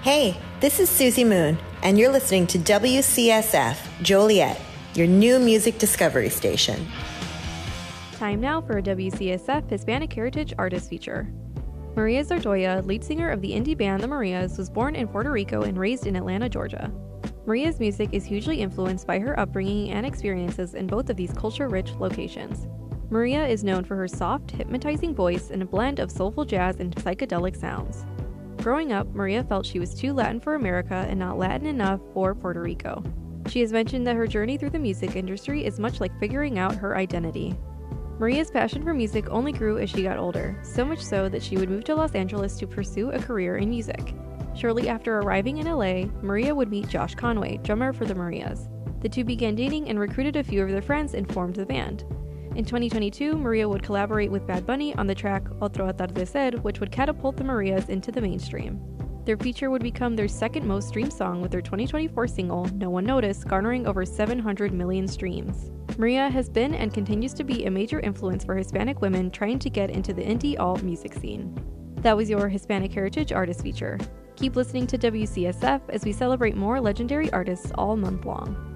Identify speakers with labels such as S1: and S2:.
S1: Hey, this is Susie Moon, and you're listening to WCSF Joliet, your new music discovery station.
S2: Time now for a WCSF Hispanic Heritage Artist feature. Maria Zardoya, lead singer of the indie band The Marias, was born in Puerto Rico and raised in Atlanta, Georgia. Maria's music is hugely influenced by her upbringing and experiences in both of these culture-rich locations. Maria is known for her soft, hypnotizing voice and a blend of soulful jazz and psychedelic sounds. Growing up, Maria felt she was too Latin for America and not Latin enough for Puerto Rico. She has mentioned that her journey through the music industry is much like figuring out her identity. Maria's passion for music only grew as she got older, so much so that she would move to Los Angeles to pursue a career in music. Shortly after arriving in LA, Maria would meet Josh Conway, drummer for the Marias. The two began dating and recruited a few of their friends and formed the band. In 2022, Maria would collaborate with Bad Bunny on the track Otro Atardecer, which would catapult the Marias into the mainstream. Their feature would become their second most streamed song with their 2024 single, No One Noticed, garnering over 700 million streams. Maria has been and continues to be a major influence for Hispanic women trying to get into the indie alt music scene. That was your Hispanic Heritage Artist feature. Keep listening to WCSF as we celebrate more legendary artists all month long.